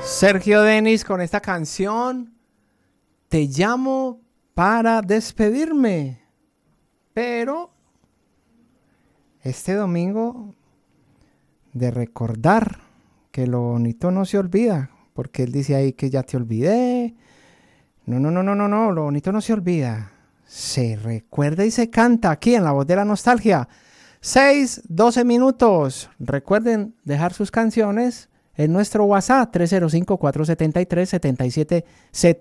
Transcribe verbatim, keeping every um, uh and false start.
Sergio Denis con esta canción, Te llamo para despedirme. Pero este domingo de recordar que lo bonito no se olvida, porque él dice ahí que ya te olvidé. No, no, no, no, no, no, lo bonito no se olvida. Se recuerda y se canta aquí en La Voz de la Nostalgia. seis, doce minutos. Recuerden dejar sus canciones en nuestro WhatsApp tres cero cinco, cuatro siete tres, siete siete siete